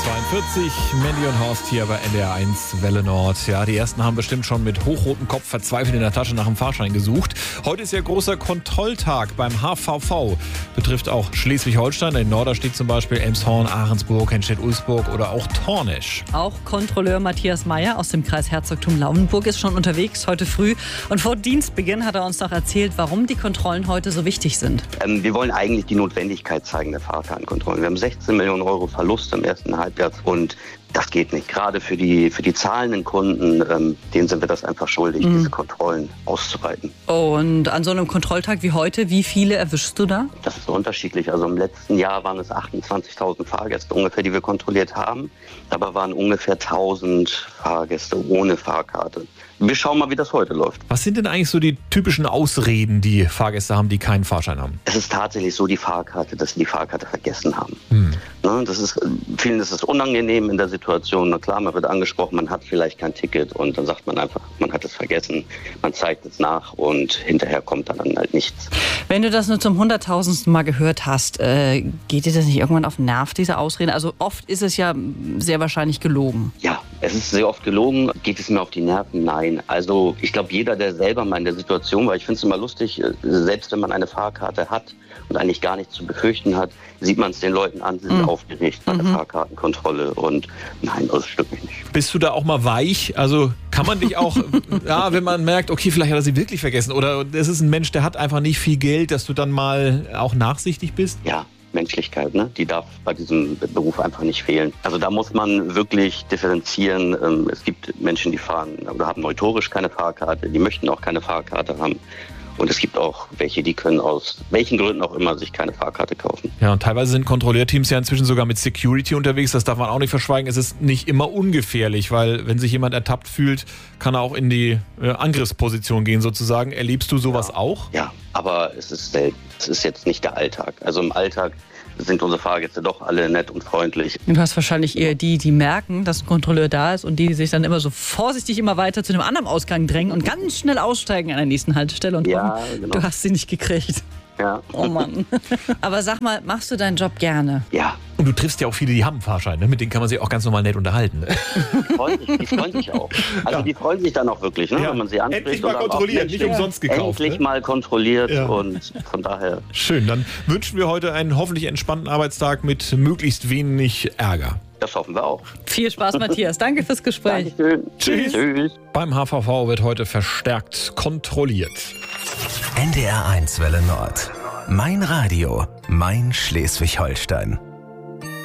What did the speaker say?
8:42, Mandy und Horst hier bei NDR1 Welle Nord. Ja, die ersten haben bestimmt schon mit hochrotem Kopf verzweifelt in der Tasche nach dem Fahrschein gesucht. Heute ist ja großer Kontrolltag beim HVV. Betrifft auch Schleswig-Holstein. In Norder steht zum Beispiel Elmshorn, Ahrensburg, Henstedt-Ulzburg oder auch Tornisch. Auch Kontrolleur Matthias Meyer aus dem Kreis Herzogtum Lauenburg ist schon unterwegs heute früh. Und vor Dienstbeginn hat er uns noch erzählt, warum die Kontrollen heute so wichtig sind. Wir wollen eigentlich die Notwendigkeit zeigen der Fahrkartenkontrollen. Wir haben 16 Millionen Euro Verlust im ersten Halbjahr und das geht nicht. Gerade für die zahlenden Kunden, denen sind wir das einfach schuldig, diese Kontrollen auszuweiten. Und an so einem Kontrolltag wie heute, wie viele erwischst du da? Das ist so unterschiedlich. Also im letzten Jahr waren es 28.000 Fahrgäste ungefähr, die wir kontrolliert haben. Dabei waren ungefähr 1.000 Fahrgäste ohne Fahrkarte. Wir schauen mal, wie das heute läuft. Was sind denn eigentlich so die typischen Ausreden, die Fahrgäste haben, die keinen Fahrschein haben? Es ist tatsächlich so, dass sie die Fahrkarte vergessen haben. Vielen ist es unangenehm in der Situation. Na klar, man wird angesprochen, man hat vielleicht kein Ticket und dann sagt man einfach, man hat es vergessen. Man zeigt es nach und hinterher kommt dann halt nichts. Wenn du das nur zum 100.000. Mal gehört hast, geht dir das nicht irgendwann auf den Nerv, diese Ausreden? Also oft ist es ja sehr wahrscheinlich gelogen. Ja, es ist sehr oft gelogen. Geht es mir auf die Nerven? Nein. Also ich glaube, jeder, der selber mal in der Situation war, ich finde es immer lustig, selbst wenn man eine Fahrkarte hat und eigentlich gar nichts zu befürchten hat, sieht man es den Leuten an, sie sind aufgeregt bei der Fahrkartenkontrolle und nein, das stimmt mich nicht. Bist du da auch mal weich? Also kann man dich auch, ja, wenn man merkt, okay, vielleicht hat er sie wirklich vergessen oder es ist ein Mensch, der hat einfach nicht viel Geld, dass du dann mal auch nachsichtig bist? Ja. Menschlichkeit, ne? Die darf bei diesem Beruf einfach nicht fehlen. Also da muss man wirklich differenzieren. Es gibt Menschen, die fahren oder haben notorisch keine Fahrkarte, die möchten auch keine Fahrkarte haben. Und es gibt auch welche, die können aus welchen Gründen auch immer sich keine Fahrkarte kaufen. Ja, und teilweise sind Kontrollierteams ja inzwischen sogar mit Security unterwegs. Das darf man auch nicht verschweigen. Es ist nicht immer ungefährlich, weil wenn sich jemand ertappt fühlt, kann er auch in die Angriffsposition gehen sozusagen. Erlebst du sowas auch? Ja, aber es ist selten. Es ist jetzt nicht der Alltag. Also im Alltag sind unsere Fahrgäste doch alle nett und freundlich. Du hast wahrscheinlich eher die merken, dass ein Kontrolleur da ist und die sich dann immer so vorsichtig immer weiter zu einem anderen Ausgang drängen und ganz schnell aussteigen an der nächsten Haltestelle und hoffen, genau. Du hast sie nicht gekriegt. Ja. Oh Mann. Aber sag mal, machst du deinen Job gerne? Ja. Und du triffst ja auch viele, die haben einen Fahrschein, ne? Mit denen kann man sich auch ganz normal nett unterhalten. Ne? Die freuen sich auch. Also die freuen sich dann auch wirklich, ne? Wenn man sie anspricht. Endlich mal kontrolliert, nicht umsonst gekauft. Endlich mal kontrolliert und von daher. Schön, dann wünschen wir heute einen hoffentlich entspannten Arbeitstag mit möglichst wenig Ärger. Das hoffen wir auch. Viel Spaß, Matthias. Danke fürs Gespräch. Dankeschön. Tschüss. Beim HVV wird heute verstärkt kontrolliert. NDR1 Welle Nord. Mein Radio, mein Schleswig-Holstein.